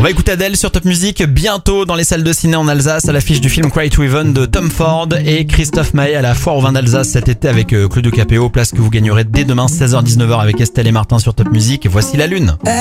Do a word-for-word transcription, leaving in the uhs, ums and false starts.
On va écouter Adèle sur Top Music bientôt dans les salles de ciné en Alsace à l'affiche du film Cry to Heaven de Tom Ford et Christophe Maé à la Foire au vin d'Alsace cet été avec Claudio Capéo, place que vous gagnerez dès demain seize heures dix-neuf heures avec Estelle et Martin sur Top Music. Voici la lune.